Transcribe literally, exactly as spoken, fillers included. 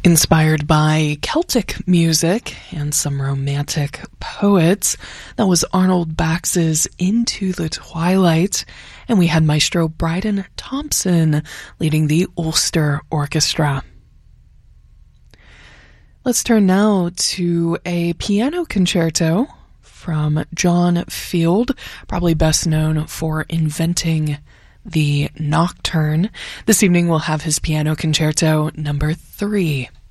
Inspired by Celtic music and some romantic poets, that was Arnold Bax's Into the Twilight, and we had Maestro Bryden Thompson leading the Ulster Orchestra. Let's turn now to a piano concerto from John Field, probably best known for inventing the nocturne. This evening we'll have his piano concerto number three.